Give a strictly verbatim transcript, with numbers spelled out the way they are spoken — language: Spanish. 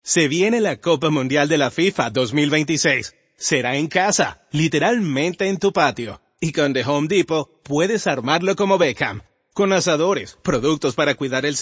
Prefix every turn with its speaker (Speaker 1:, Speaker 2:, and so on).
Speaker 1: Se viene la Copa Mundial de la FIFA dos mil veintiséis. Será en casa, literalmente en tu patio. Y con The Home Depot puedes armarlo como Beckham. Con asadores, productos para cuidar el